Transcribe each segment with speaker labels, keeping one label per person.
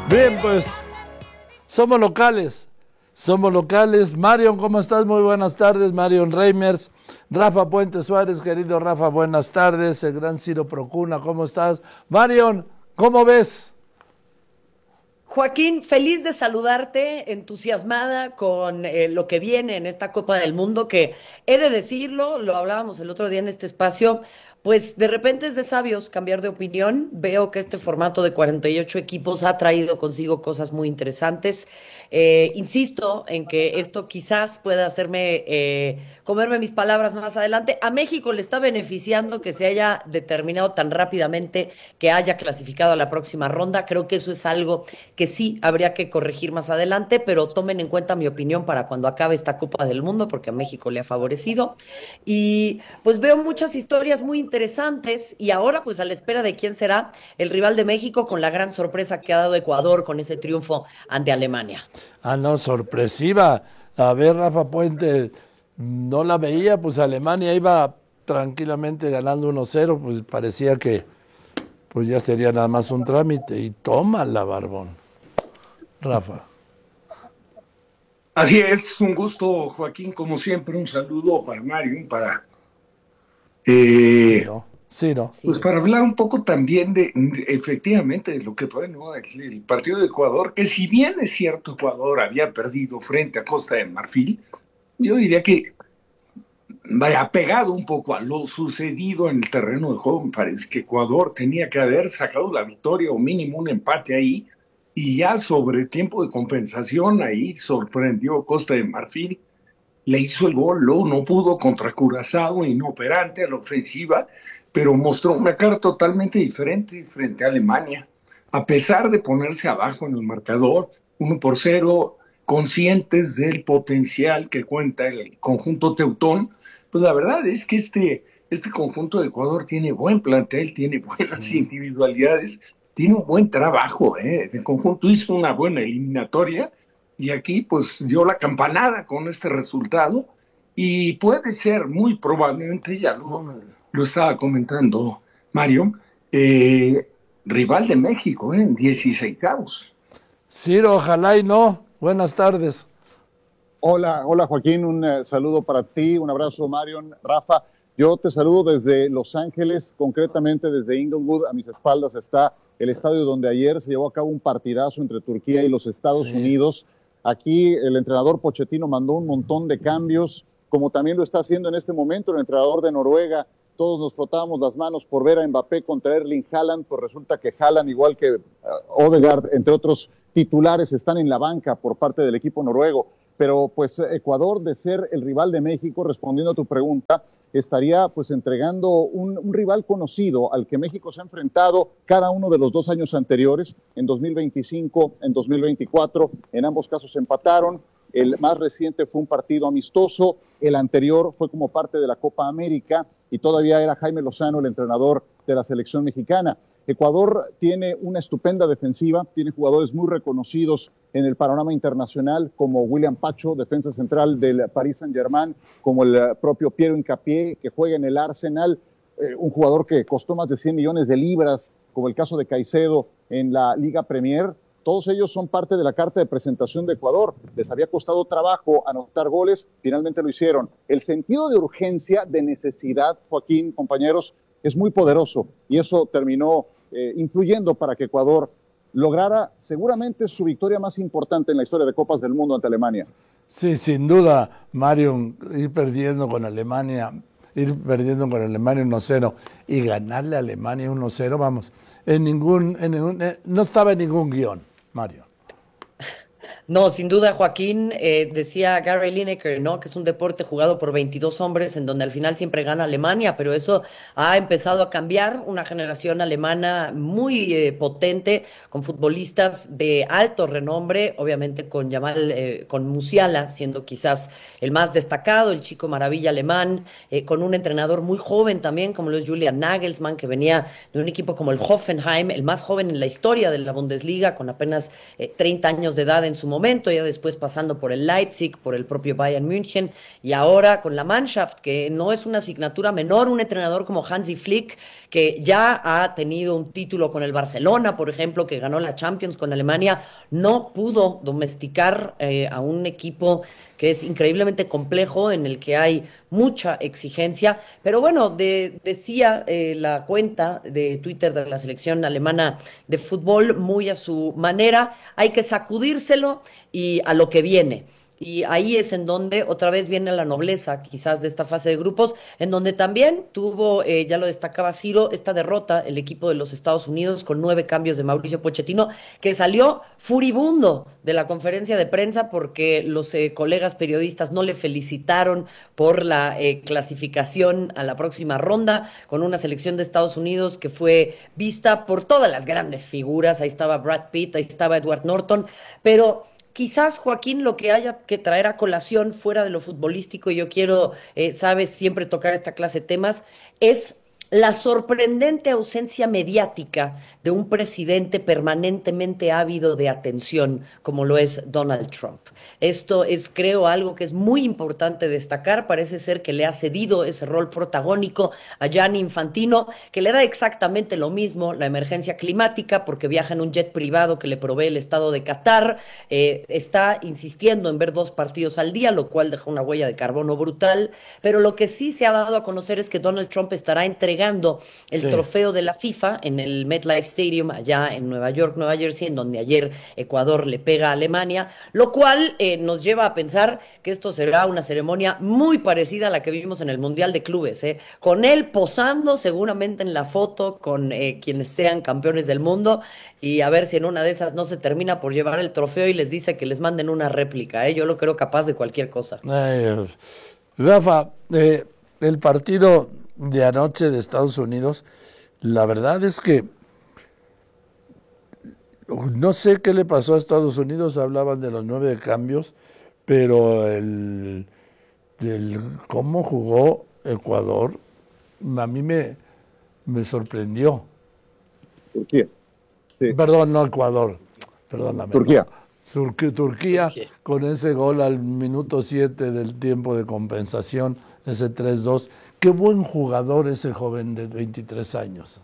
Speaker 1: Bien, pues somos locales. Somos locales. Marion, ¿cómo estás? Muy buenas tardes. Marion Reimers. Rafa Puente Suárez, querido Rafa, buenas tardes. El gran Ciro Procuna, ¿cómo estás? Marion, ¿cómo ves?
Speaker 2: Joaquín, feliz de saludarte, entusiasmada con lo que viene en esta Copa del Mundo, que he de decirlo, lo hablábamos el otro día en este espacio, pues de repente es de sabios cambiar de opinión. Veo que este formato de 48 equipos ha traído consigo cosas muy interesantes. Insisto en que esto quizás pueda hacerme comerme mis palabras más adelante. A México le está beneficiando que se haya determinado tan rápidamente que haya clasificado a la próxima ronda. Creo que eso es algo que sí habría que corregir más adelante, pero tomen en cuenta mi opinión para cuando acabe esta Copa del Mundo, porque a México le ha favorecido. Y pues veo muchas historias muy interesantes y ahora pues a la espera de quién será el rival de México con la gran sorpresa que ha dado Ecuador con ese triunfo ante Alemania.
Speaker 1: Ah, no, sorpresiva. A ver, Rafa Puente, no la veía, pues Alemania iba tranquilamente ganando 1-0, pues parecía que pues ya sería nada más un trámite. Y toma la Barbón, Rafa.
Speaker 3: Así es, un gusto, Joaquín, como siempre, un saludo para Mario,
Speaker 1: Sí,
Speaker 3: eh,
Speaker 1: no, sí, no.
Speaker 3: pues
Speaker 2: Sí.
Speaker 3: para hablar un poco también efectivamente, de lo que fue, ¿no? El partido de Ecuador, que si bien es cierto, Ecuador había perdido frente a Costa de Marfil, yo diría que vaya pegado un poco a lo sucedido en el terreno de juego. Me parece que Ecuador tenía que haber sacado la victoria o mínimo un empate ahí, y ya sobre tiempo de compensación ahí sorprendió Costa de Marfil, le hizo el gol, luego no pudo contra Curazao, inoperante a la ofensiva, pero mostró una cara totalmente diferente frente a Alemania. A pesar de ponerse abajo en el marcador, 1-0, conscientes del potencial que cuenta el conjunto teutón, pues la verdad es que este conjunto de Ecuador tiene buen plantel, tiene buenas individualidades, tiene un buen trabajo, ¿eh? El conjunto hizo una buena eliminatoria y aquí pues dio la campanada con este resultado y puede ser muy probablemente, ya lo estaba comentando Mario, rival de México en 16avos.
Speaker 1: Ciro, ojalá y no. Buenas tardes.
Speaker 4: Hola, hola Joaquín, un saludo para ti, un abrazo Marion, Rafa. Yo te saludo desde Los Ángeles, concretamente desde Inglewood. A mis espaldas está el estadio donde ayer se llevó a cabo un partidazo entre Turquía y los Estados
Speaker 1: Sí.
Speaker 4: Unidos. Aquí el entrenador Pochettino mandó un montón de cambios, como también lo está haciendo en este momento el entrenador de Noruega. Todos nos frotábamos las manos por ver a Mbappé contra Erling Haaland, pues resulta que Haaland, igual que Odegaard, entre otros titulares, están en la banca por parte del equipo noruego. Pero pues Ecuador, de ser el rival de México, respondiendo a tu pregunta, estaría pues entregando un rival conocido al que México se ha enfrentado cada uno de los 2 años anteriores, en 2025, en 2024, en ambos casos empataron. El más reciente fue un partido amistoso, el anterior fue como parte de la Copa América y todavía era Jaime Lozano el entrenador de la selección mexicana. Ecuador tiene una estupenda defensiva, tiene jugadores muy reconocidos en el panorama internacional, como William Pacho, defensa central del Paris Saint-Germain, como el propio Piero Hincapié, que juega en el Arsenal, un jugador que costó más de 100 millones de libras, como el caso de Caicedo en la Liga Premier. Todos ellos son parte de la carta de presentación de Ecuador. Les había costado trabajo anotar goles, finalmente lo hicieron. El sentido de urgencia, de necesidad, Joaquín, compañeros, es muy poderoso y eso terminó influyendo para que Ecuador lograra seguramente su victoria más importante en la historia de Copas del Mundo ante Alemania.
Speaker 1: Sí, sin duda, Mario, ir perdiendo con Alemania 1-0 y ganarle a Alemania 1-0, vamos, no estaba en ningún guión, Mario.
Speaker 2: No, sin duda, Joaquín, decía Gary Lineker, ¿no? Que es un deporte jugado por 22 hombres en donde al final siempre gana Alemania, pero eso ha empezado a cambiar. Una generación alemana muy potente, con futbolistas de alto renombre, obviamente con con Musiala, siendo quizás el más destacado, el chico maravilla alemán, con un entrenador muy joven también, como lo es Julian Nagelsmann, que venía de un equipo como el Hoffenheim, el más joven en la historia de la Bundesliga, con apenas 30 años de edad en su momento, ya después pasando por el Leipzig, por el propio Bayern München y ahora con la Mannschaft, que no es una asignatura menor, un entrenador como Hansi Flick, que ya ha tenido un título con el Barcelona, por ejemplo, que ganó la Champions con Alemania, no pudo domesticar a un equipo que es increíblemente complejo, en el que hay mucha exigencia. Pero bueno, decía la cuenta de Twitter de la selección alemana de fútbol, muy a su manera, hay que sacudírselo y a lo que viene. Y ahí es en donde otra vez viene la nobleza, quizás, de esta fase de grupos, en donde también tuvo, ya lo destacaba Ciro, esta derrota, el equipo de los Estados Unidos, con 9 cambios de Mauricio Pochettino, que salió furibundo de la conferencia de prensa porque los colegas periodistas no le felicitaron por la clasificación a la próxima ronda, con una selección de Estados Unidos que fue vista por todas las grandes figuras. Ahí estaba Brad Pitt, ahí estaba Edward Norton, pero quizás, Joaquín, lo que haya que traer a colación fuera de lo futbolístico, y yo quiero, sabes, siempre tocar esta clase de temas, es la sorprendente ausencia mediática de un presidente permanentemente ávido de atención como lo es Donald Trump. Esto es, creo, algo que es muy importante destacar. Parece ser que le ha cedido ese rol protagónico a Gianni Infantino, que le da exactamente lo mismo la emergencia climática, porque viaja en un jet privado que le provee el Estado de Qatar. Está insistiendo en ver 2 partidos al día, lo cual deja una huella de carbono brutal. Pero lo que sí se ha dado a conocer es que Donald Trump estará entregando el
Speaker 1: Sí.
Speaker 2: trofeo de la FIFA en el MetLife Stadium, allá en Nueva York, Nueva Jersey, en donde ayer Ecuador le pega a Alemania, lo cual nos lleva a pensar que esto será una ceremonia muy parecida a la que vimos en el Mundial de Clubes, con él posando seguramente en la foto con quienes sean campeones del mundo, y a ver si en una de esas no se termina por llevar el trofeo y les dice que les manden una réplica. Yo lo creo capaz de cualquier cosa.
Speaker 1: Rafa, el partido de anoche de Estados Unidos, la verdad es que no sé qué le pasó a Estados Unidos. Hablaban de los 9 cambios, pero cómo jugó Ecuador, a mí me sorprendió.
Speaker 4: Turquía. Sí.
Speaker 1: Perdón, no Ecuador, perdóname.
Speaker 4: Turquía.
Speaker 1: Turquía,
Speaker 2: Turquía.
Speaker 1: con ese gol al minuto 7 del tiempo de compensación, ese 3-2. Qué buen jugador ese joven de 23 años.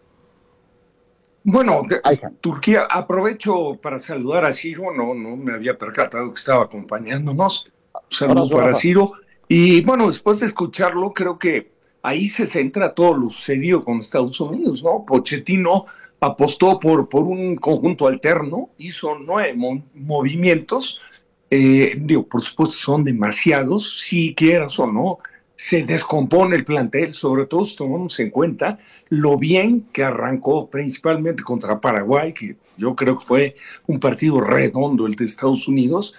Speaker 3: Bueno,
Speaker 4: Ayhan.
Speaker 3: Turquía, aprovecho para saludar a Ciro, no me había percatado que estaba acompañándonos. Un saludo
Speaker 4: Abrazo,
Speaker 3: para
Speaker 4: Rafa.
Speaker 3: Ciro. Y bueno, después de escucharlo, creo que ahí se centra todo lo sucedido con Estados Unidos, ¿no? Pochettino apostó por un conjunto alterno, hizo 9 movimientos. Digo, por supuesto, son demasiados, si quieras o no. Se descompone el plantel, sobre todo si tomamos en cuenta lo bien que arrancó principalmente contra Paraguay, que yo creo que fue un partido redondo el de Estados Unidos.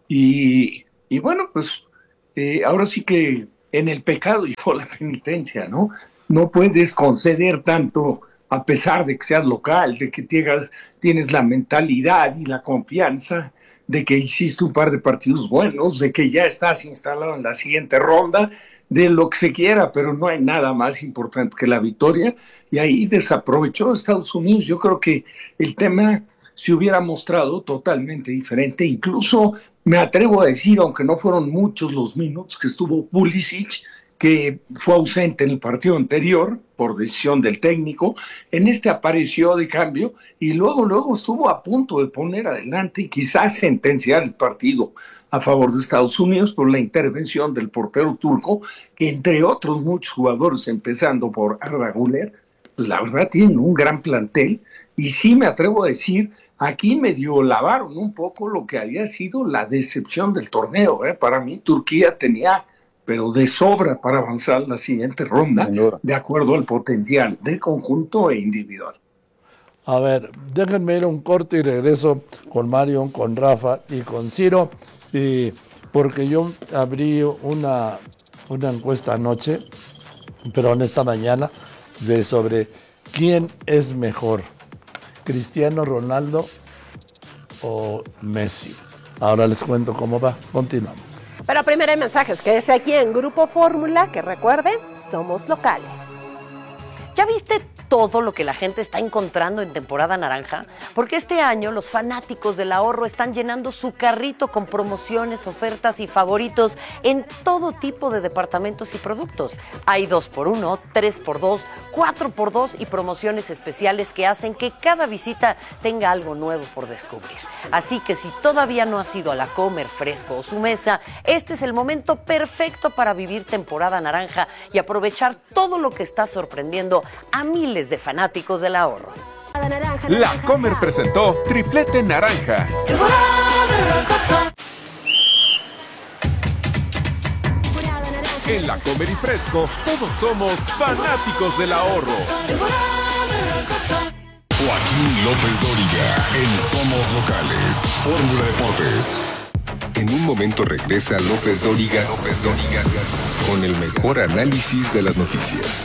Speaker 3: Y bueno, pues ahora sí que en el pecado llegó la penitencia, ¿no? No puedes conceder tanto a pesar de que seas local, de que tienes la mentalidad y la confianza de que hiciste un par de partidos buenos, de que ya estás instalado en la siguiente ronda, de lo que se quiera, pero no hay nada más importante que la victoria. Y ahí desaprovechó Estados Unidos. Yo creo que el tema se hubiera mostrado totalmente diferente. Incluso me atrevo a decir, aunque no fueron muchos los minutos que estuvo Pulisic, que fue ausente en el partido anterior por decisión del técnico, en este apareció de cambio y luego estuvo a punto de poner adelante y quizás sentenciar el partido a favor de Estados Unidos por la intervención del portero turco, que entre otros muchos jugadores, empezando por Arda Güler, pues la verdad tienen un gran plantel. Y sí me atrevo a decir, aquí medio lavaron un poco lo que había sido la decepción del torneo. Para mí Turquía tenía, pero de sobra, para avanzar a la siguiente ronda, de acuerdo al potencial de conjunto e individual.
Speaker 1: A ver, déjenme ir a un corte y regreso con Mario, con Rafa y con Ciro, porque yo abrí una encuesta anoche, pero en esta mañana, sobre quién es mejor, Cristiano Ronaldo o Messi. Ahora les cuento cómo va. Continuamos.
Speaker 5: Pero primero hay mensajes. Quédese aquí en Grupo Fórmula, que recuerden, somos locales. ¿Ya viste
Speaker 2: todo lo que la gente está encontrando en temporada naranja? Porque este año los fanáticos del ahorro están llenando su carrito con promociones, ofertas y favoritos en todo tipo de departamentos y productos. Hay 2x1, 3x2, 4x2 y promociones especiales que hacen que cada visita tenga algo nuevo por descubrir. Así que si todavía no has ido a la Comer, Fresco o Su Mesa, este es el momento perfecto para vivir temporada naranja y aprovechar todo lo que está sorprendiendo a miles de fanáticos del ahorro.
Speaker 6: La Comer presentó Triplete Naranja. En La Comer y Fresco, todos somos fanáticos del ahorro.
Speaker 7: Joaquín López Dóriga en Somos Locales, Fórmula Deportes. En un momento regresa López Dóriga con el mejor análisis de las noticias.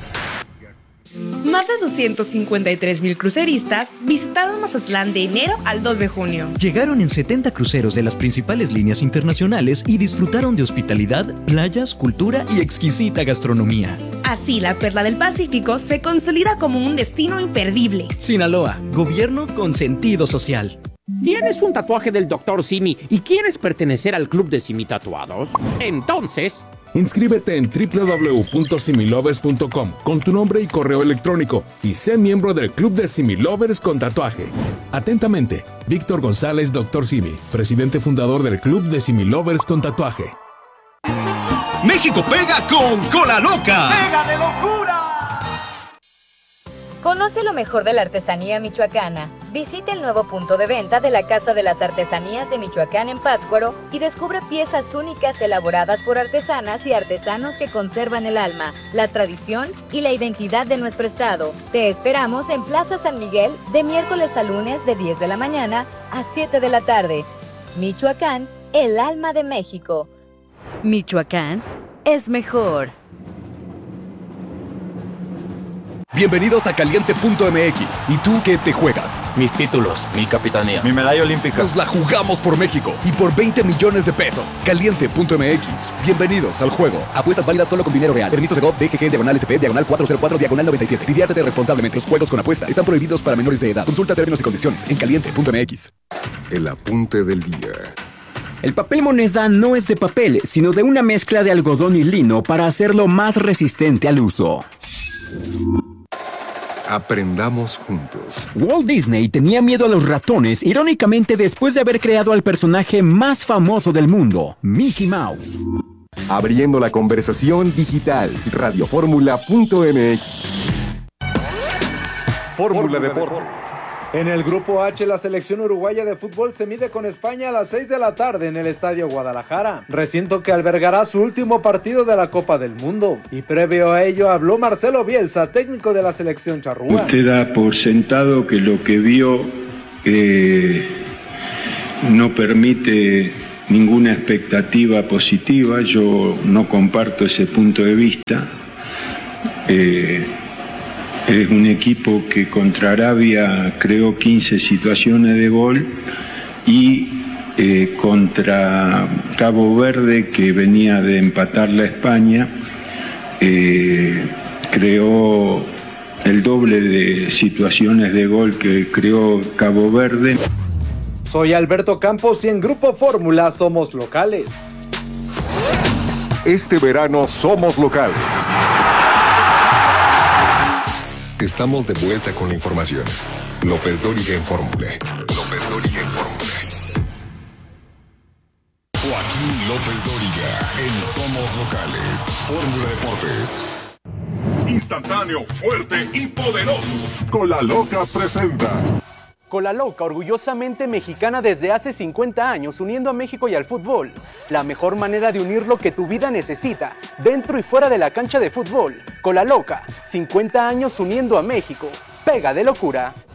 Speaker 8: Más de 253,000 cruceristas visitaron Mazatlán de enero al 2 de junio.
Speaker 9: Llegaron en 70 cruceros de las principales líneas internacionales y disfrutaron de hospitalidad, playas, cultura y exquisita gastronomía.
Speaker 8: Así, la Perla del Pacífico se consolida como un destino imperdible.
Speaker 9: Sinaloa, gobierno con sentido social.
Speaker 10: ¿Tienes un tatuaje del Dr. Simi y quieres pertenecer al club de Simi Tatuados? Entonces,
Speaker 7: inscríbete en www.similovers.com con tu nombre y correo electrónico y sé miembro del Club de Similovers con tatuaje. Atentamente, Víctor González, Dr. Simi, presidente fundador del Club de Similovers con tatuaje.
Speaker 11: México pega con Cola Loca.
Speaker 12: ¡Pega de locura!
Speaker 13: Conoce lo mejor de la artesanía michoacana. Visita el nuevo punto de venta de la Casa de las Artesanías de Michoacán en Pátzcuaro y descubre piezas únicas elaboradas por artesanas y artesanos que conservan el alma, la tradición y la identidad de nuestro estado. Te esperamos en Plaza San Miguel de miércoles a lunes de 10 de la mañana a 7 de la tarde. Michoacán, el alma de México.
Speaker 14: Michoacán es mejor.
Speaker 15: Bienvenidos a Caliente.mx. ¿Y tú qué te juegas?
Speaker 16: Mis títulos, mi capitanía,
Speaker 15: mi medalla olímpica. Nos la jugamos por México y por 20 millones de pesos. Caliente.mx. Bienvenidos al juego. Apuestas válidas solo con dinero real. Permiso de GOV, DGG, /SP, /404, /97. Diviértete responsablemente. Los juegos con apuesta están prohibidos para menores de edad. Consulta términos y condiciones en Caliente.mx.
Speaker 7: El apunte del día.
Speaker 17: El papel moneda no es de papel, sino de una mezcla de algodón y lino para hacerlo más resistente al uso.
Speaker 7: Aprendamos juntos.
Speaker 17: Walt Disney tenía miedo a los ratones, irónicamente después de haber creado al personaje más famoso del mundo, Mickey Mouse.
Speaker 7: Abriendo la conversación digital, radioformula.mx.
Speaker 18: Fórmula Deportes. En el Grupo H, la selección uruguaya de fútbol se mide con España a las 6 de la tarde en el Estadio Guadalajara, recinto que albergará su último partido de la Copa del Mundo. Y previo a ello habló Marcelo Bielsa, técnico de la selección charrúa.
Speaker 19: Usted da por sentado que lo que vio no permite ninguna expectativa positiva. Yo no comparto ese punto de vista. Es un equipo que contra Arabia creó 15 situaciones de gol y contra Cabo Verde, que venía de empatar la España, creó el doble de situaciones de gol que creó Cabo Verde.
Speaker 18: Soy Alberto Campos y en Grupo Fórmula somos locales.
Speaker 7: Este verano somos locales. Estamos de vuelta con la información. López Dóriga en Fórmula. López Dóriga en Fórmula. Joaquín López Dóriga en Somos Locales. Fórmula Deportes.
Speaker 20: Instantáneo, fuerte y poderoso.
Speaker 21: Cola Loca presenta.
Speaker 18: Cola Loca, orgullosamente mexicana desde hace 50 años, uniendo a México y al fútbol. La mejor manera de unir lo que tu vida necesita, dentro y fuera de la cancha de fútbol. Cola Loca, 50 años uniendo a México. Pega de locura.